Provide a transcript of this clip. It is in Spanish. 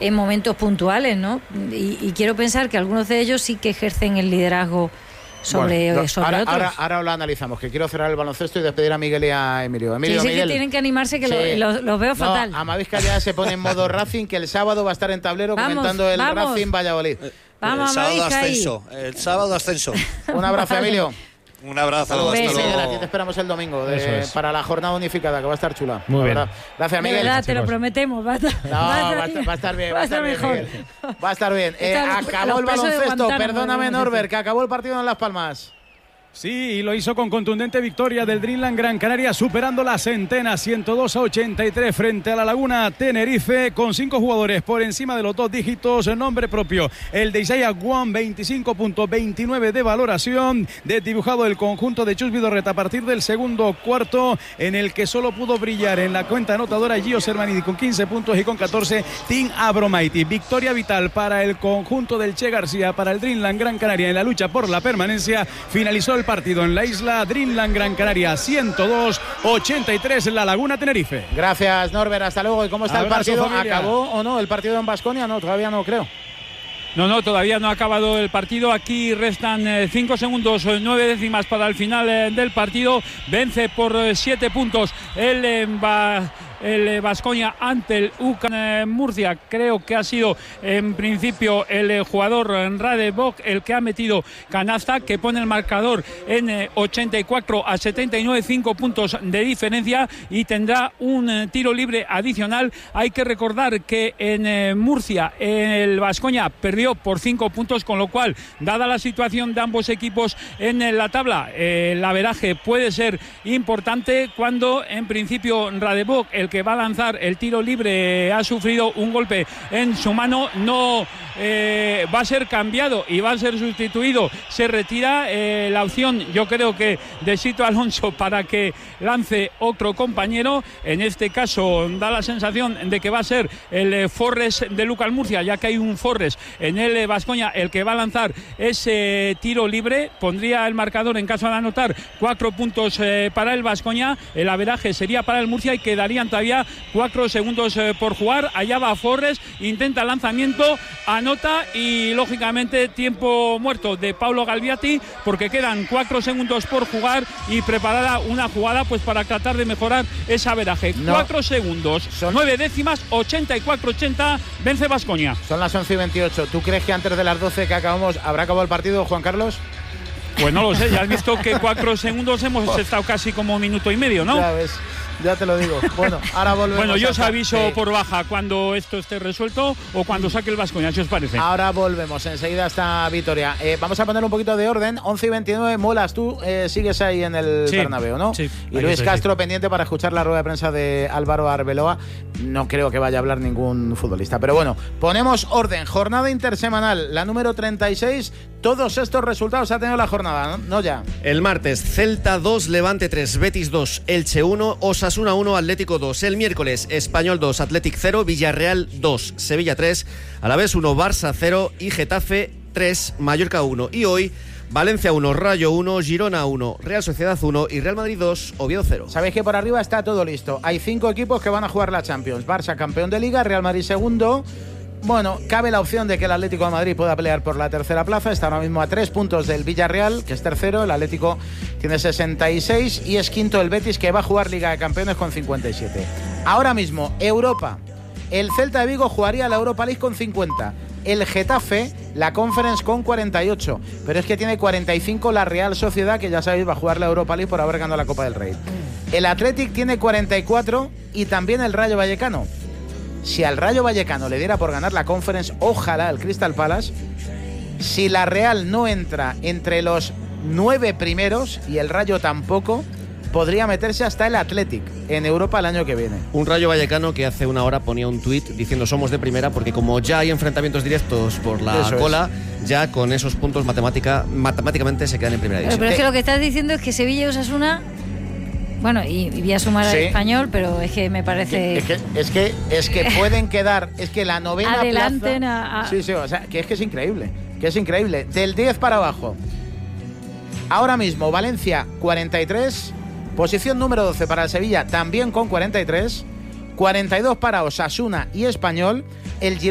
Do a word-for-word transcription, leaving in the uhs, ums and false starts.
en momentos puntuales, ¿no? Y, y quiero pensar que algunos de ellos sí que ejercen el liderazgo sobre, bueno, sobre ahora, otros. Ahora, ahora lo analizamos, que quiero cerrar el baloncesto y despedir a Miguel y a Emilio. Emilio, sí, sí, Miguel. que tienen que animarse, que sí. los lo, lo veo fatal. No, Amavisca ya se pone en modo Racing, que el sábado va a estar en tablero vamos, comentando el vamos. Racing Valladolid. Vamos, el sábado Amavisca ascenso, ahí. El sábado ascenso. Un abrazo, Emilio. Un abrazo. Hasta luego. luego. Aquí te esperamos el domingo de, es. para la jornada unificada, que va a estar chula. Muy bien. Gracias, Miguel. De verdad, te lo prometemos. Va a estar, no, va a va, estar, va a estar bien. Va a estar bien, mejor. Miguel. Va a estar bien. Eh, acabó el baloncesto. Perdóname, Norbert, que acabó el partido en Las Palmas. Sí, y lo hizo con contundente victoria del Dreamland Gran Canaria, superando la centena, ciento dos a ochenta y tres frente a la Laguna Tenerife, con cinco jugadores por encima de los dos dígitos, nombre propio. El de Isaiah Wong, veinticinco punto veintinueve de valoración, desdibujado el conjunto de Chus Vidorreta a partir del segundo cuarto, en el que solo pudo brillar en la cuenta anotadora Gio Sermanidi con quince puntos y con catorce Tim Abromaiti. Victoria vital para el conjunto del Che García, para el Dreamland Gran Canaria en la lucha por la permanencia. Finalizó el partido en la isla. Dreamland Gran Canaria ciento dos ochenta y tres en la Laguna Tenerife. Gracias, Norbert, hasta luego. ¿Y cómo está Abrazo, el partido? Familia. ¿Acabó o no el partido en Baskonia? No, todavía no creo. No, no, todavía no ha acabado el partido. Aquí restan eh, cinco segundos, eh, nueve décimas para el final eh, del partido. Vence por eh, siete puntos el eh, ba el Baskonia ante el U C A M Murcia. Creo que ha sido en principio el jugador Rade Bok el que ha metido canasta, que pone el marcador en ochenta y cuatro a setenta y nueve, cinco puntos de diferencia, y tendrá un tiro libre adicional. Hay que recordar que en Murcia el Baskonia perdió por cinco puntos, con lo cual, dada la situación de ambos equipos en la tabla, el averaje puede ser importante, cuando en principio Rade Bok, el que va a lanzar el tiro libre, ha sufrido un golpe en su mano, no eh, va a ser cambiado y va a ser sustituido. Se retira eh, la opción, yo creo que de Sito Alonso, para que lance otro compañero. En este caso da la sensación de que va a ser el eh, Forres de Lucal Murcia, ya que hay un Forres en el Baskonia el que va a lanzar ese tiro libre. Pondría el marcador, en caso de anotar, cuatro puntos eh, para el Baskonia. El averaje sería para el Murcia y quedarían todavía cuatro segundos eh, por jugar. Allá va Forres, intenta el lanzamiento, anota, y lógicamente tiempo muerto de Paulo Galviati, porque quedan cuatro segundos por jugar y preparada una jugada pues para tratar de mejorar ese averaje. No. Cuatro segundos, Son... nueve décimas, ochenta y cuatro ochenta, vence Baskonia. Son las once y veintiocho. ¿Tú crees que antes de las doce que acabamos habrá acabado el partido, Juan Carlos? Pues no lo sé, ya has visto que cuatro segundos hemos estado casi como un minuto y medio, ¿no? Ya ves. Ya te lo digo. Bueno, ahora volvemos. Bueno, yo os hasta... aviso sí. por baja cuando esto esté resuelto o cuando saque el Baskonia, ¿qué os parece? Ahora volvemos, enseguida está Vitoria. Eh, vamos a poner un poquito de orden. once y veintinueve, Molas, tú eh, sigues ahí en el sí, Bernabéu, ¿no? Sí. Y Luis Castro, sí, pendiente para escuchar la rueda de prensa de Álvaro Arbeloa. No creo que vaya a hablar ningún futbolista. Pero bueno, ponemos orden. Jornada intersemanal, la número treinta y seis. Todos estos resultados ha tenido la jornada, ¿no? No ya. El martes, Celta dos, Levante tres, Betis dos, Elche uno, Osasuna uno, Atlético dos. El miércoles, Español dos, Athletic cero, Villarreal dos, Sevilla tres, Alavés uno, Barça cero y Getafe tres, Mallorca uno. Y hoy, Valencia uno, Rayo uno, Girona uno, Real Sociedad uno y Real Madrid dos, Oviedo cero. Sabéis que por arriba está todo listo. Hay cinco equipos que van a jugar la Champions. Barça campeón de Liga, Real Madrid segundo. Bueno, cabe la opción de que el Atlético de Madrid pueda pelear por la tercera plaza. Está ahora mismo a tres puntos del Villarreal, que es tercero. El Atlético tiene sesenta y seis y es quinto el Betis, que va a jugar Liga de Campeones con cincuenta y siete. Ahora mismo, Europa. El Celta de Vigo jugaría la Europa League con cincuenta. El Getafe, la Conference con cuarenta y ocho. Pero es que tiene cuarenta y cinco la Real Sociedad, que ya sabéis va a jugar la Europa League por haber ganado la Copa del Rey. El Athletic tiene cuarenta y cuatro y también el Rayo Vallecano. Si al Rayo Vallecano le diera por ganar la Conference, ojalá el Crystal Palace. Si la Real no entra entre los nueve primeros y el Rayo tampoco, podría meterse hasta el Athletic en Europa el año que viene. Un Rayo Vallecano que hace una hora ponía un tuit diciendo somos de primera, porque como ya hay enfrentamientos directos por la Eso cola, es. ya con esos puntos matemática, matemáticamente se quedan en primera división. Pero, pero es que lo que estás diciendo es que Sevilla y Osasuna... Bueno, y, y voy a sumar sí. al Español, pero es que me parece... Es que, es que, es que pueden quedar... Es que la novena Adelanten plaza... A, a... Sí, sí, o sea, que es que es increíble. Que es increíble. Del diez para abajo. Ahora mismo, Valencia, cuarenta y tres. Posición número doce para el Sevilla, también con cuarenta y tres. cuarenta y dos para Osasuna y Español. El